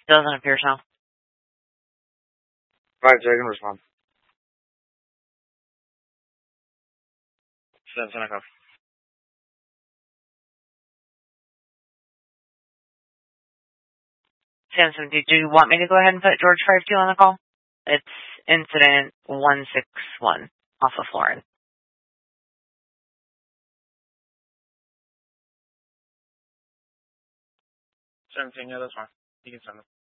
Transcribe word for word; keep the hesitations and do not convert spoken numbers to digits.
Doesn't appear so. Right, so I can respond. Send send a copy. Samson, did you want me to go ahead and put George five two on the call? It's incident one six one off of Florin. seventeen, yeah, that's fine. You can send them.